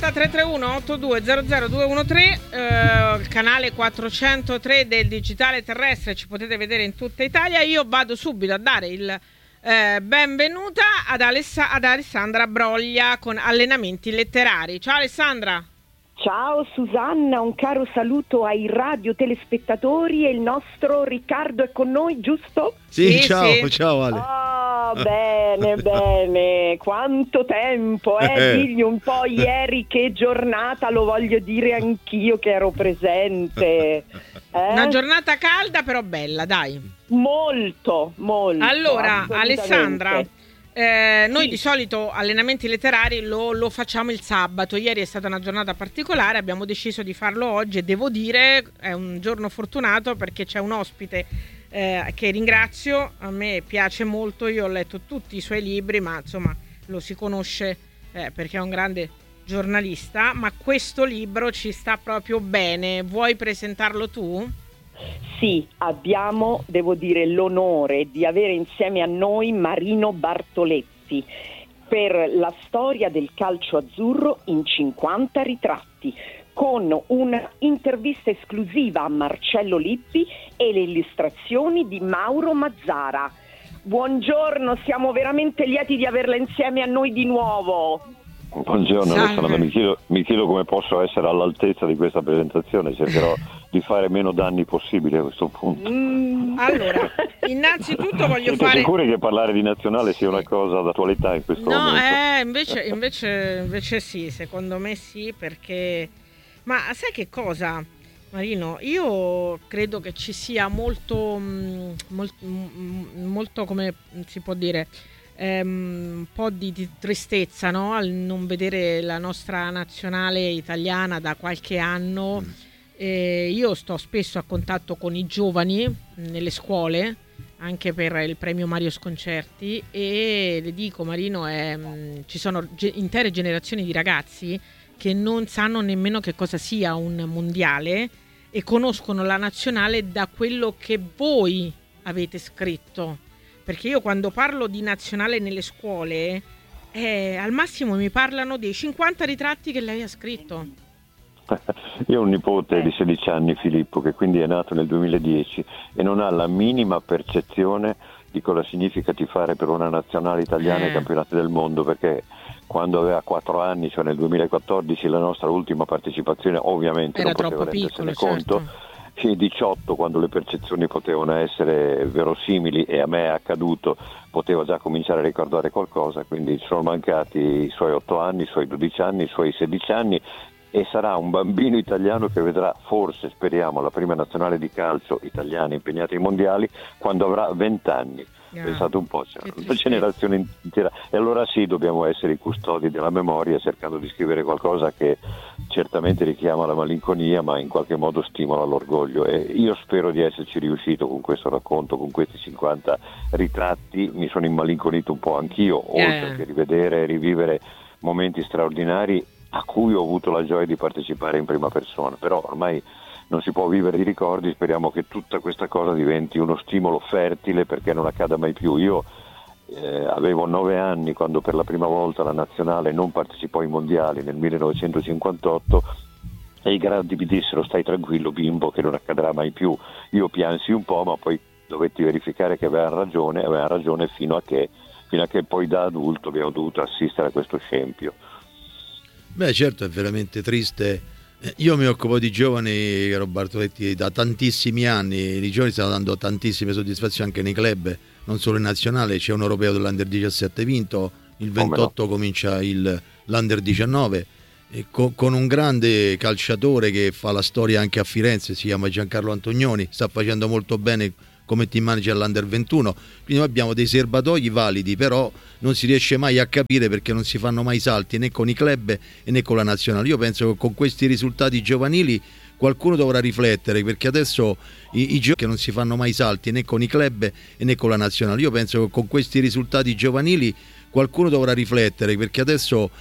WhatsApp 331-8200-213, canale 403 del digitale terrestre, ci potete vedere in tutta Italia. Io vado subito a dare il benvenuta ad Alessandra Broglia con Allenamenti Letterari. Ciao Alessandra. Ciao Susanna, un caro saluto ai radio-telespettatori, e il nostro Riccardo è con noi, giusto? Sì, ciao Ale. Bene, quanto tempo, digli un po' ieri che giornata, lo voglio dire anch'io che ero presente. Una giornata calda però bella, dai. Molto. Allora, Alessandra, noi sì. di solito allenamenti letterari lo facciamo il sabato. Ieri è stata una giornata particolare, abbiamo deciso di farlo oggi e devo dire è un giorno fortunato perché c'è un ospite che ringrazio, a me piace molto, io ho letto tutti i suoi libri, ma insomma lo si conosce perché è un grande giornalista, ma questo libro ci sta proprio bene. Vuoi presentarlo tu? Sì, abbiamo, devo dire, l'onore di avere insieme a noi Marino Bartoletti per la storia del calcio azzurro in 50 ritratti, con una intervista esclusiva a Marcello Lippi e le illustrazioni di Mauro Mazzara. Buongiorno, siamo veramente lieti di averla insieme a noi di nuovo. Buongiorno Alessandra, mi chiedo come posso essere all'altezza di questa presentazione, cercherò di fare meno danni possibili a questo punto. Allora, innanzitutto voglio Siete fare... sicuri che parlare di nazionale sia una cosa d'attualità in questo momento? Invece sì, secondo me sì, perché... Ma sai che cosa, Marino? Io credo che ci sia molto come si può dire... un po' di tristezza, no? Al non vedere la nostra nazionale italiana da qualche anno. Io sto spesso a contatto con i giovani nelle scuole, anche per il premio Mario Sconcerti, e le dico, Marino, ci sono intere generazioni di ragazzi che non sanno nemmeno che cosa sia un mondiale e conoscono la nazionale da quello che voi avete scritto. Perché io quando parlo di nazionale nelle scuole, al massimo mi parlano dei 50 ritratti che lei ha scritto. Io ho un nipote di 16 anni, Filippo, che quindi è nato nel 2010 e non ha la minima percezione di cosa significa tifare per una nazionale italiana ai campionati del mondo, perché quando aveva 4 anni, cioè nel 2014, la nostra ultima partecipazione, ovviamente era non poteva troppo rendersene piccolo, conto. certo. 18, quando le percezioni potevano essere verosimili, e a me è accaduto, poteva già cominciare a ricordare qualcosa, quindi sono mancati i suoi 8 anni, i suoi 12 anni, i suoi 16 anni, e sarà un bambino italiano che vedrà, forse, speriamo, la prima nazionale di calcio italiana impegnata ai mondiali quando avrà 20 anni. Pensate un po', c'è una generazione intera, e allora sì, dobbiamo essere i custodi della memoria, cercando di scrivere qualcosa che certamente richiama la malinconia, ma in qualche modo stimola l'orgoglio, e io spero di esserci riuscito con questo racconto, con questi 50 ritratti. Mi sono immalinconito un po' anch'io, oltre che rivedere e rivivere momenti straordinari a cui ho avuto la gioia di partecipare in prima persona, però ormai non si può vivere di ricordi. Speriamo che tutta questa cosa diventi uno stimolo fertile perché non accada mai più. Io avevo 9 anni quando per la prima volta la nazionale non partecipò ai mondiali nel 1958 e i grandi mi dissero: stai tranquillo bimbo che non accadrà mai più. Io piansi un po', ma poi dovetti verificare che avevano ragione fino a che poi da adulto abbiamo dovuto assistere a questo scempio. Beh, certo, è veramente triste. Io mi occupo di giovani, caro Bartoletti, da tantissimi anni. I giovani stanno dando tantissime soddisfazioni anche nei club, non solo in nazionale. C'è un europeo dell'Under 17 vinto, il 28 comincia l'Under 19, e con un grande calciatore che fa la storia anche a Firenze, si chiama Giancarlo Antonioni, sta facendo molto bene come team manager all'Under 21. Quindi noi abbiamo dei serbatoi validi, però non si riesce mai a capire perché non si fanno mai salti né con i club e né con la nazionale. Io penso che con questi risultati giovanili qualcuno dovrà riflettere, perché adesso i giochi non si fanno mai salti né con i club e né con la nazionale. Io penso che con questi risultati giovanili qualcuno dovrà riflettere, perché adesso